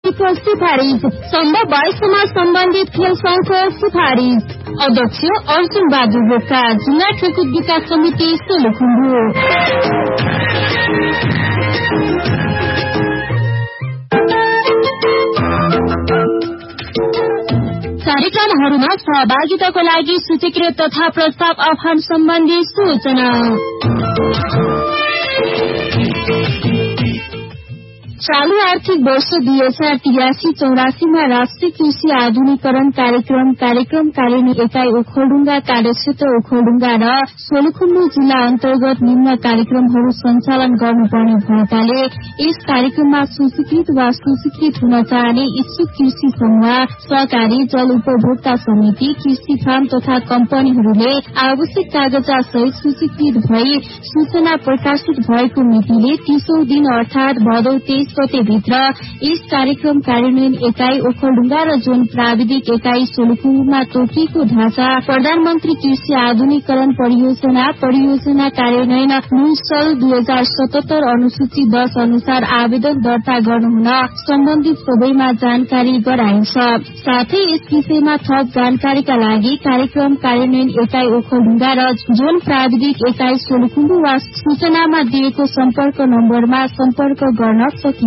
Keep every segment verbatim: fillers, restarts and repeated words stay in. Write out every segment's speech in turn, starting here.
सिफारिस सम्भव भएसम्म सम्बन्धित खेल संघको सिफारिस। अध्यक्ष अर्जुन बहादुर बोका, जिल्ला खेलकुद विकास समिति सोलुखुम्बु। कार्यक्रमहरूमा सहभागिताको लागि सूचीकृत तथा प्रस्ताव आह्वान सम्बन्धी सूचना। चालू आर्थिक वर्ष दुई हजार तिरासी चौरासीमा राष्ट्रिय कृषि आधुनिकरण कार्यक्रम कार्यक्रम कार्यान्वयन एकाइ ओखलढुङ्गा कार्यक्षेत्र ओखलढुङ्गा र सोलुखुम्बु जिल्ला अन्तर्गत निम्न कार्यक्रमहरू सञ्चालन गर्नुपर्ने भएकाले यस कार्यक्रममा सूचीकृत वा सूचीकृत हुन चाहने इच्छुक कृषि समूह, सहकारी, जल उपभोक्ता समिति, कृषि फार्म तथा कम्पनीहरूले आवश्यक कागजात सहित सूचीकृत भई सूचना प्रकाशित भएको मितिले तीसौं दिन अर्थात भदौ तेइस गते भित्र यस कार्यक्रम कार्यान्वयन एकाइ ओखलढुङ्गा र जोन प्राविधिक एकाइ सोलुखुम्बुमा तोकिएको ढाँचा प्रधानमन्त्री कृषि आधुनिकरण परियोजना परियोजना कार्यान्वयन नुसल दुई हजार सतहत्तर अनुसूची दश अनुसार आवेदन दर्ता गर्नुहुन सम्बन्धित सबैमा जानकारी गराइन्छ। साथै यस विषयमा थप जानकारीका लागि कार्यक्रम कार्यान्वयन एकाइ ओखलढुङ्गा र जोन प्राविधिक एकाइ सोलुखुम्बु वा सूचनामा दिएको सम्पर्क नम्बरमा सम्पर्क गर्न सकिन्छ।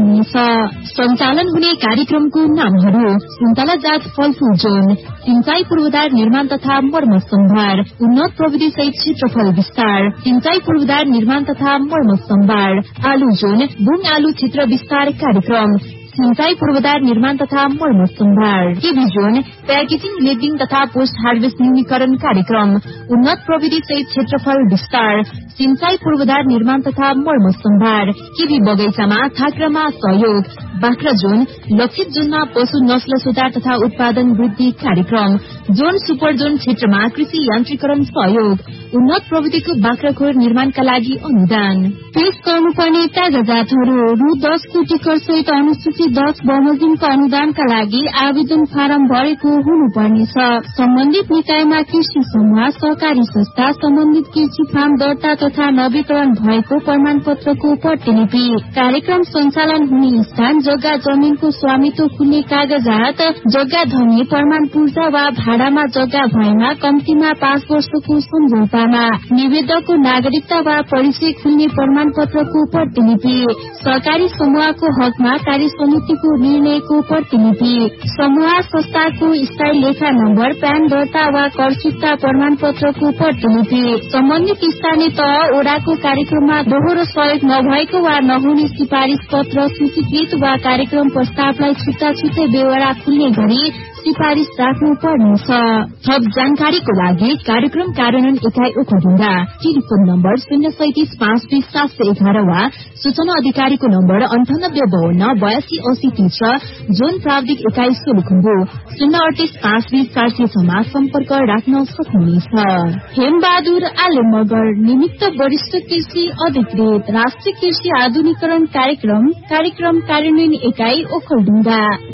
सञ्चालन हुने कार्यक्रमको नामहरू: सुन्तला जात फलफूल जोन, सिंचाई पूर्वाधार निर्माण तथा मर्मत सम्भार, उन्नत प्रविधि सहित क्षेत्रफल विस्तार, सिंचाई पूर्वाधार निर्माण तथा मर्मत सम्भार, आलु जोन, बुङ आलु क्षेत्र विस्तार कार्यक्रम, सिंचाई पूर्वाधार निर्माण तथा मर्मत सम्भार, केबी जोन, प्याकेजिङ, लेबलिङ तथा पोस्ट हार्वेस्ट न्यूनीकरण कार्यक्रम, उन्नत प्रविधि सहित क्षेत्रफल विस्तार, सिंचाई पूर्वाधार निर्माण तथा मर्मत सम्भार, केबी बगैँचामा थाक्रामा सहयोग, बाख्रा जोन, लक्षित जोनमा पशु नस्ल सुधार तथा उत्पादन वृद्धि कार्यक्रम, जोन सुपर जोन क्षेत्रमा कृषि यान्त्रिकरण सहयोग, उन्नत प्रविधिको बाख्राखोर निर्माणका लागि अनुदान। पेश गर्नुपर्ने कागजातहरू: रु दस कोटी कर सहित अनुसूची दस बमोजिमको अनुदानका लागि आवेदन फारम भरेको हुनुपर्नेछ। सम्बन्धित निकायमा कृषि समूह, सहकारी संस्था, सम्बन्धित कृषि फार्म दर्ता तथा नवीकरण भएको प्रमाण पत्रको प्रतिलिपि, कार्यक्रम सञ्चालन हुने स्थान, जग्गा जमिनको स्वामित्व खुल्ने कागजात, जग्गा धनी प्रमाण पूर्जा वा भाडामा जग्गा भएमा कम्तीमा पाँच वर्षको सम्झौतामा, निवेदकको नागरिकता वा परिचय खुल्ने प्रमाण पत्रको प्रतिलिपि, सहकारी समूहको हकमा कार्य समितिको निर्णयको प्रतिलिपि, समूह संस्थाको स्थायी लेखा नम्बर, प्यान दर्ता वा कर चुक्ता प्रमाण पत्रको प्रतिलिपि, सम्बन्धित स्थानीय तह ओडाको कार्यक्रममा दोहोरो सहयोग नभएको वा नहुने सिफारिश पत्र, सूचीकृत वा कार्यक्रम प्रस्तावलाई छुट्टा छुट्टै बेहोरा खुल्ने गरी सिफारिश राख्नु पर्नेछ। थप जानकारीको लागि कार्यक्रम कार्यान्वयन एकाइ ओखलढुङ्गा, टेलिफोन नम्बर शून्य सैतिस पाँच बीस सात सय एघार वा सूचना अधिकारीको नम्बर अन्ठानब्बे बाहन्न बयासी अस्सी तीस र जोन प्राविधिक एकाइ सोलुखुम्बु शून्य अडतिस पाँच बीस चार सय छमा सम्पर्क राख्न सक्नुहुनेछ। हेमबहादुर आले मगर, निमित्त वरिष्ठ कृषि अधिकृत, राष्ट्रिय कृषि आधुनिकरण कार्यक्रम कार्यक्रम कार्यान्वयन एकाइ ओखलढुङ्गा।